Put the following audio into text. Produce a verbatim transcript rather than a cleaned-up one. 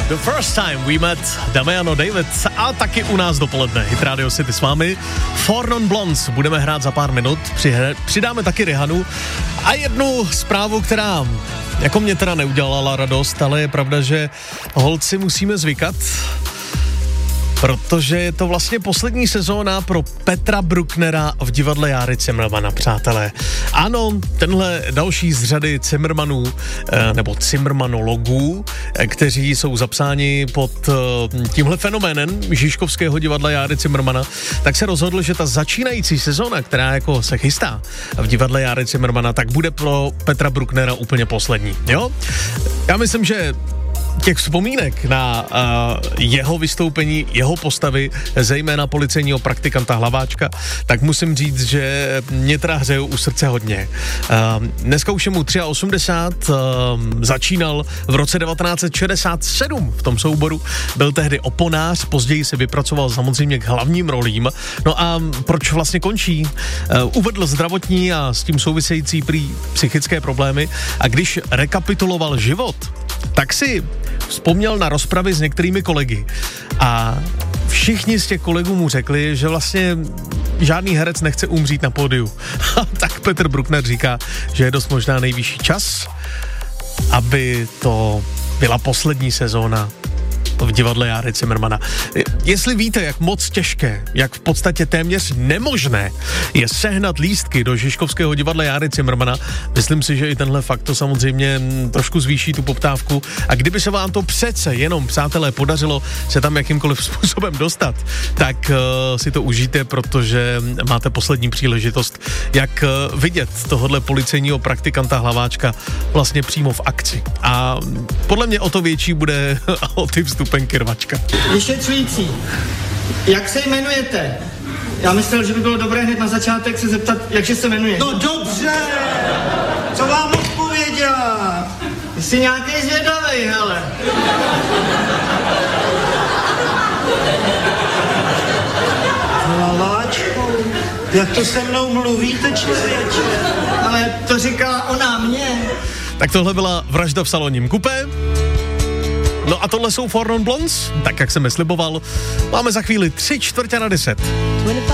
The First Time We Met, Damiano David a taky u nás dopoledne. Hit Radio City s vámi. Four Non Blondes budeme hrát za pár minut. Přidáme taky Rihanu a jednu zprávu, která jako mě teda neudělala radost, ale je pravda, že holci musíme zvykat, protože je to vlastně poslední sezóna pro Petra Brucknera v divadle Járy Cimrmana, přátelé. Ano, tenhle další z řady Cimrmanů, nebo Cimrmanologů, kteří jsou zapsáni pod tímhle fenoménem Žižkovského divadla Járy Cimrmana, tak se rozhodl, že ta začínající sezóna, která jako se chystá v divadle Járy Cimrmana, tak bude pro Petra Brucknera úplně poslední, jo? Já myslím, že těch vzpomínek na uh, jeho vystoupení, jeho postavy, zejména policejního praktikanta Hlaváčka, tak musím říct, že mě teda hřejou u srdce hodně. Uh, dneska už je mu osmdesát tři, uh, začínal v roce devatenáct set šedesát sedm v tom souboru, byl tehdy oponář, později se vypracoval samozřejmě k hlavním rolím. No a proč vlastně končí? Uh, uvedl zdravotní a s tím související prý psychické problémy a když rekapituloval život, tak si vzpomněl na rozpravy s některými kolegy a všichni z těch kolegů mu řekli, že vlastně žádný herec nechce umřít na pódiu. Tak Petr Bruckner říká, že je dost možná nejvyšší čas, aby to byla poslední sezóna v divadle Járy Cimrmana. Jestli víte, jak moc těžké, jak v podstatě téměř nemožné je sehnat lístky do Žižkovského divadla Járy Cimrmana, myslím si, že i tenhle fakt to samozřejmě trošku zvýší tu poptávku a kdyby se vám to přece jenom, přátelé, podařilo se tam jakýmkoliv způsobem dostat, tak uh, si to užijte, protože máte poslední příležitost, jak uh, vidět tohodle policejního praktikanta Hlaváčka vlastně přímo v akci. A podle mě o to větší bude o ty vstupenky rvačka. Vyšetřující, jak se jmenujete? Já myslel, že by bylo dobré hned na začátek se zeptat, jak se jmenuje. No dobře, co vám odpověděla? Jsi nějaký zvědavej, hele. Hlaváčku, jak to se mnou mluvíte, člověče? Ale to říkala ona mě. Tak tohle byla Vražda v salonním kupé. No a tohle jsou Four Non Blondes, tak jak jsem je sliboval. Máme za chvíli tři čtvrtě na deset.